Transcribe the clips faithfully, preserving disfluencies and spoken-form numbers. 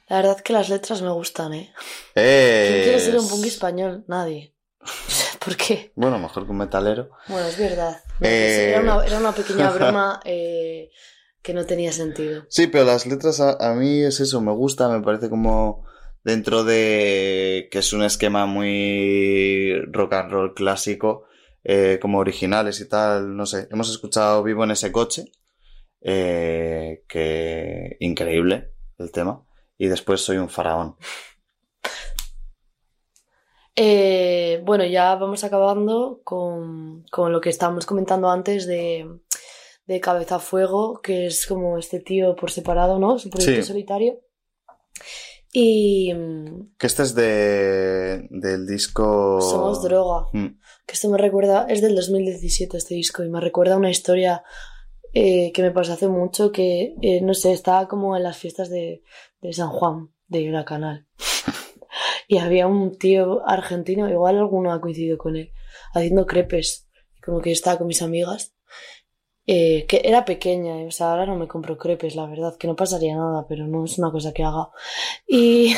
La verdad que las letras me gustan, ¿eh? Es... ¿Quién quiere ser un punky español? Nadie. ¿Por qué? Bueno, mejor que un metalero. Bueno, es verdad. No, Eh... era, una, era una pequeña broma eh, que no tenía sentido. Sí, pero las letras a, a mí es eso, me gusta, me parece como dentro de que es un esquema muy rock and roll clásico, eh, como originales y tal, no sé. Hemos escuchado Vivo en ese coche, eh, que increíble el tema, y después Soy un faraón. Eh, bueno, ya vamos acabando con, con lo que estábamos comentando antes de, de Cabeza a Fuego, que es como este tío por separado, ¿no? Su proyecto Sí. solitario. Y... Que este es de del disco... Somos Droga. Mm. Que esto me recuerda... Es del dos mil diecisiete este disco y me recuerda una historia eh, que me pasó hace mucho que, eh, no sé, estaba como en las fiestas de, de San Juan, de la Canal. Y había un tío argentino, igual alguno ha coincidido con él, haciendo crepes. Como que yo estaba con mis amigas, eh, que era pequeña, o sea, ahora no me compro crepes, la verdad, que no pasaría nada, pero no es una cosa que haga. Y,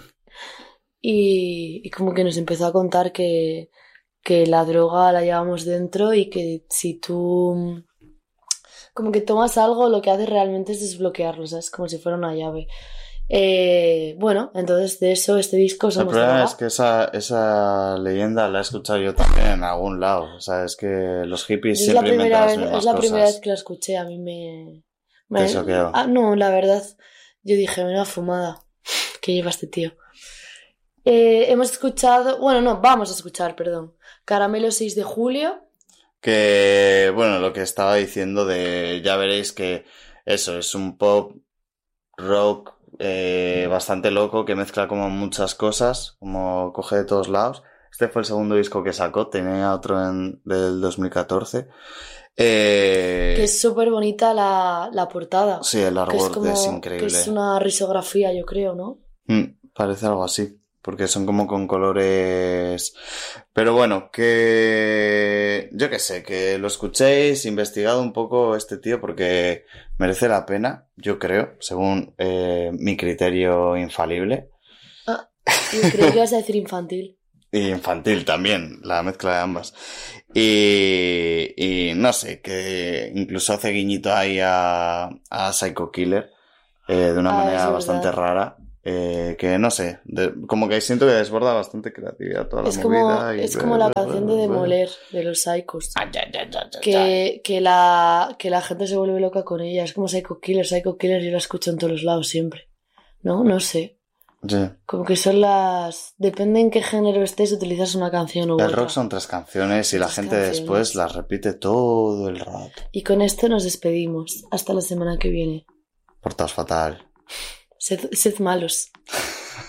y, y como que nos empezó a contar que, que la droga la llevamos dentro y que si tú como que tomas algo, lo que haces realmente es desbloquearlo, ¿sabes? Como si fuera una llave. Eh, bueno, entonces de eso este disco Somos El problema Droga. es que esa, esa leyenda la he escuchado yo también en algún lado. O sea, es que los hippies Es la siempre inventan primera las vez, mismas es la cosas. primera vez que la escuché, a mí me... me ¿Te choqueó? Ah, no, la verdad, yo dije, menuda fumada que lleva este tío. Eh, hemos escuchado, bueno, no, vamos a escuchar, perdón, Caramelo seis de julio. Que, bueno, lo que estaba diciendo de, ya veréis que eso es un pop rock eh, bastante loco que mezcla como muchas cosas, como coge de todos lados. Este fue el segundo disco que sacó, tenía otro en, del dos mil catorce. Eh, Que es súper bonita la, la portada. Sí, el que es, artwork como, es increíble. Que es una risografía, yo creo, ¿no? Mm, parece algo así, porque son como con colores... Pero bueno, que... Yo qué sé, que lo escuchéis, investigado un poco este tío, porque merece la pena, yo creo, según eh, mi criterio infalible. Ah, yo creo que ibas a decir infantil. Y infantil también, la mezcla de ambas. Y, y no sé, que incluso hace guiñito ahí a, a Psycho Killer, eh, de una Ah, manera es bastante verdad. rara. Eh, que no sé, de, como que siento que desborda bastante creatividad toda la Es como, movida. Y... es como la canción de Demoler, de los Psychos. Que, que, la, que la gente se vuelve loca con ella. Es como Psycho Killer, Psycho Killer, yo la escucho en todos los lados siempre. ¿No? No sé. Sí. Como que son las... Depende en qué género estés, utilizas una canción u El otra. rock son tres canciones y la Tres gente canciones. después las repite todo el rato. Y con esto nos despedimos. Hasta la semana que viene. Portaos fatal. Sed, sed malos.